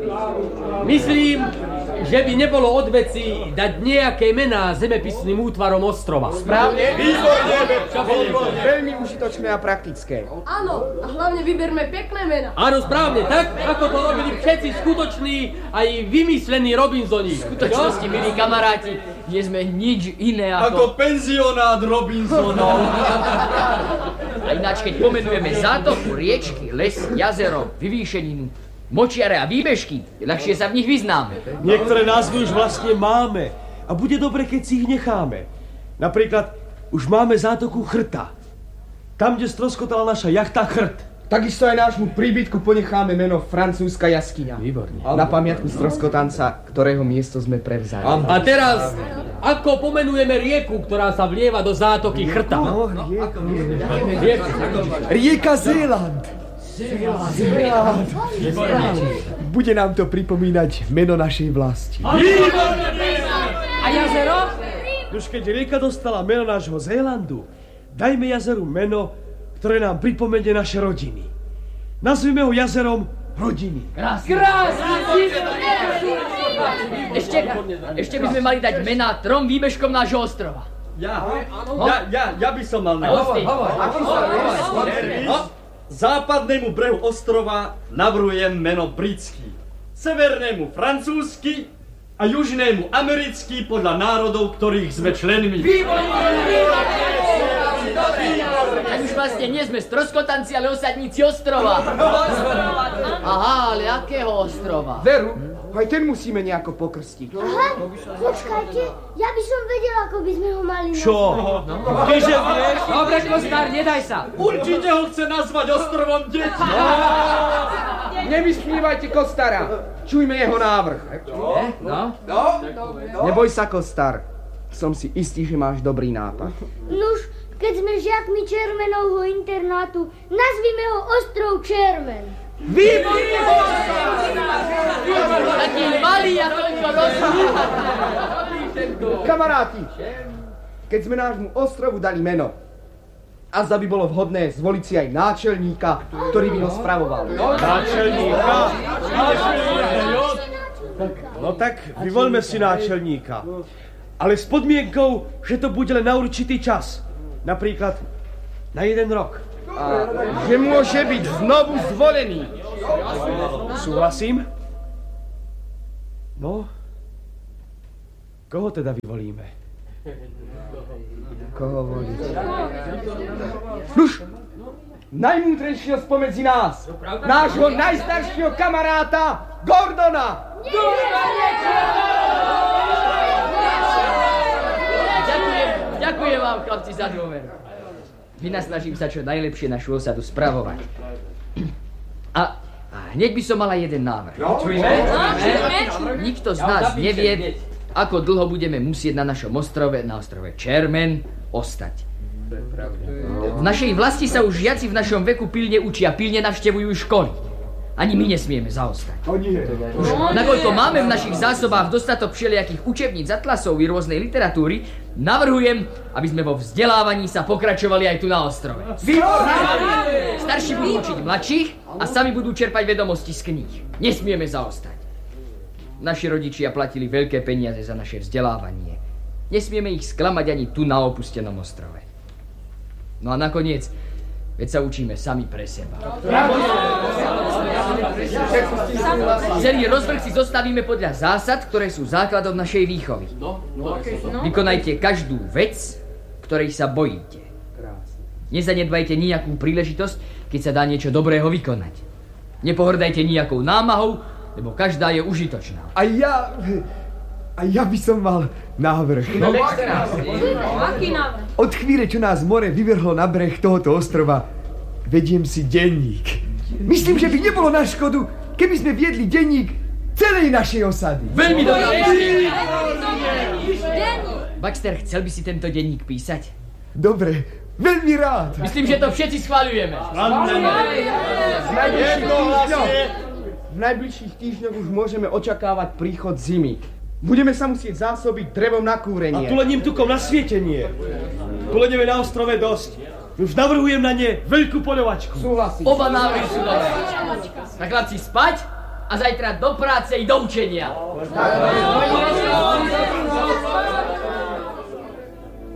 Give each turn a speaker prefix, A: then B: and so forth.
A: Myslím, že by nebolo od veci dať nejaké mená zemepisným útvarom ostrova.
B: Správne? Výborne! Veľmi užitočné a praktické.
C: Áno, a hlavne vyberme pekné mená.
A: Áno, správne, tak ako to robili všetci skutoční aj vymyslení Robinsoni.
D: V skutočnosti, milí kamaráti, nie sme nič iné
E: ako penzionát Robinsonov.
D: A ináč, keď pomenujeme zátoku, riečky, les, jazero, vyvýšeninu, močiare a výbežky, ľahšie sa v nich vyznáme.
F: Niektoré názvy už vlastne máme a bude dobre, keď si ich necháme. Napríklad, už máme zátoku Chrta. Tam, kde stroskotala naša jachta Chrt.
B: Takisto aj nášmu príbytku ponecháme meno Francúzska jaskyňa.
A: Výborne.
B: Na pamiatku stroskotanca, ktorého miesto sme prevzali.
A: A teraz, ako pomenujeme rieku, ktorá sa vlieva do zátoky Chrta?
B: Rieka Zéland. Bude nám to pripomínať meno našej vlasti.
A: A jazero?
F: Už keď rieka dostala meno nášho Zélandu, dajme jazeru meno, ktoré nám pripomenie naše rodiny. Nazvime ho jazerom Rodiny.
D: Ešte by sme mali dať mená 3 výbežkom nášho ostrova.
E: Ja by som mal západnému brehu ostrova navrhujem meno britský, severnému francúzsky a južnému americký podľa národov, ktorých sme členmi.
D: Tak už vlastne nie sme stroskotanci, ale osadníci ostrova. Aha, ale akého ostrova?
B: Veru, aj ten musíme nejako pokrstiť.
G: Aha, počkajte, ja by som vedel, ako by sme ho mali nazvať.
F: Čo? Tyže vieš?
A: Dobre, Kostár, nedaj sa.
E: Určite ho chce nazvať ostrovom detí.
B: Nevysmívajte Kostara. Čujme jeho návrh. Neboj sa, Kostar. Som si istý, že máš dobrý nápad.
G: Nuž, keď sme žiakmi Čermenovho internátu, nazvime ho Ostrov Čermen.
B: Výborne!
D: Taký malý a toľko rozumný.
B: Kamaráti, keď sme nášmu ostrovu dali meno, azda by bolo vhodné zvoliť si aj náčelníka, ktorý by ho spravoval.
F: Náčelníka? No tak vyvoľme si náčelníka. Ale s podmienkou, že to bude len na určitý čas. Napríklad na 1 rok.
B: A že môže byť znovu zvolený.
F: Súhlasím? No, koho teda vyvolíme?
B: Koho voliť? Nuž, najmúdrejšieho spomedzi nás, nášho najstaršieho kamaráta, Gordona!
D: Ďakujem vám, chlapci, za dôveru. Vynasnažím sa čo najlepšie našu osadu spravovať. A hneď by som mala jeden návrh. Nikto z nás nevie, ako dlho budeme musieť na našom ostrove, na ostrove Čermen, ostať. V našej vlasti sa už žiaci v našom veku pilne učia, pilne navštevujú školy. Ani my nesmieme zaostať. Už nakoľko máme v našich zásobách dostatok všelijakých učebníc, atlasov i rôznej literatúry, navrhujem, aby sme vo vzdelávaní sa pokračovali aj tu na ostrove. Starší budú učiť mladších a sami budú čerpať vedomosti z kníh. Nesmieme zaostať. Naši rodičia platili veľké peniaze za naše vzdelávanie. Nesmieme ich sklamať ani tu na opustenom ostrove. No a nakoniec, veď sa učíme sami pre seba. Celý rozvrh si zostavíme podľa zásad, ktoré sú základom našej výchovy. Vykonajte každú vec, ktorej sa bojíte. Nezanedbajte nejakú príležitosť, keď sa dá niečo dobrého vykonať. Nepohrdajte nejakou námahou, lebo každá je užitočná.
B: A ja by som mal návrh.
C: Aký návrh?
B: Od chvíle, čo nás more vyvrhlo na breh tohoto ostrova, vediem si denník. Myslím, že by nebolo na škodu, keby sme viedli denník celej našej osady.
D: Veľmi dobré. Baxter, chcel by si tento denník písať?
B: Dobre, veľmi rád.
D: Myslím, že to všetci schvaľujeme.
B: V najbližších týždňoch už môžeme očakávať príchod zimy. Budeme sa musieť zásobiť drevom na kúrenie.
F: A tulením tukom na svietenie. Tulenieme na ostrove dosť. Už navrhujem na ne veľkú poľovačku.
B: Súhlasím.
D: Oba návrhy sú dobré. Tak chlapci, spať a zajtra do práce i do učenia.